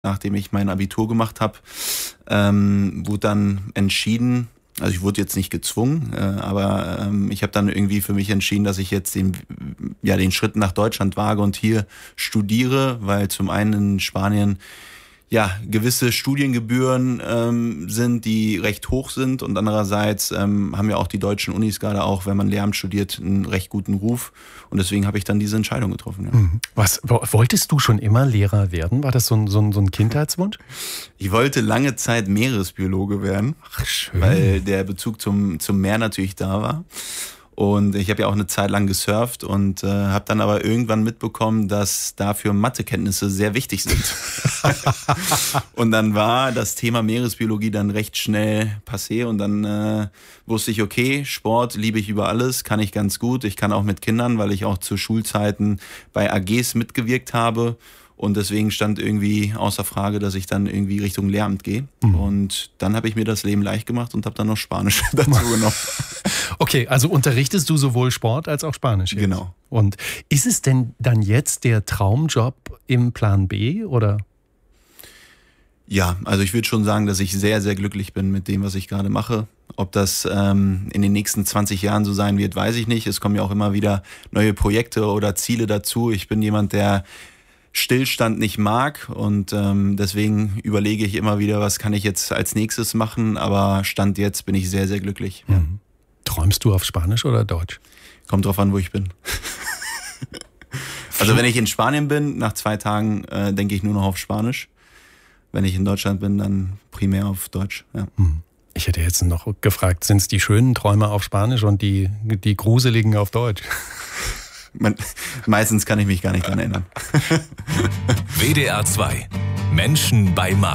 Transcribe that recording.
nachdem ich mein Abitur gemacht habe, wurde dann entschieden, also ich wurde jetzt nicht gezwungen, aber ich habe dann irgendwie für mich entschieden, dass ich jetzt den Schritt nach Deutschland wage und hier studiere, weil zum einen in Spanien gewisse Studiengebühren sind, die recht hoch sind, und andererseits haben ja auch die deutschen Unis gerade auch, wenn man Lehramt studiert, einen recht guten Ruf, und deswegen habe ich dann diese Entscheidung getroffen. Ja. Was, wolltest du schon immer Lehrer werden? War das so ein Kindheitswunsch? Ich wollte lange Zeit Meeresbiologe werden, Ach, schön. weil der Bezug zum Meer natürlich da war. Und ich habe ja auch eine Zeit lang gesurft und habe dann aber irgendwann mitbekommen, dass dafür Mathekenntnisse sehr wichtig sind. Und dann war das Thema Meeresbiologie dann recht schnell passé, und dann wusste ich, okay, Sport liebe ich über alles, kann ich ganz gut. Ich kann auch mit Kindern, weil ich auch zu Schulzeiten bei AGs mitgewirkt habe. Und deswegen stand irgendwie außer Frage, dass ich dann irgendwie Richtung Lehramt gehe. Und dann habe ich mir das Leben leicht gemacht und habe dann noch Spanisch dazu genommen. Okay, also unterrichtest du sowohl Sport als auch Spanisch jetzt? Genau. Und ist es denn dann jetzt der Traumjob im Plan B, oder? Ja, also ich würde schon sagen, dass ich sehr, sehr glücklich bin mit dem, was ich gerade mache. Ob das in den nächsten 20 Jahren so sein wird, weiß ich nicht. Es kommen ja auch immer wieder neue Projekte oder Ziele dazu. Ich bin jemand, der Stillstand nicht mag, und deswegen überlege ich immer wieder, was kann ich jetzt als nächstes machen, aber Stand jetzt bin ich sehr, sehr glücklich. Ja. Träumst du auf Spanisch oder Deutsch? Kommt drauf an, wo ich bin. Also wenn ich in Spanien bin, nach 2 Tagen denke ich nur noch auf Spanisch. Wenn ich in Deutschland bin, dann primär auf Deutsch. Ja. Ich hätte jetzt noch gefragt, sind es die schönen Träume auf Spanisch und die gruseligen auf Deutsch? Meistens kann ich mich gar nicht dran erinnern. WDR 2. Menschen bei Mar.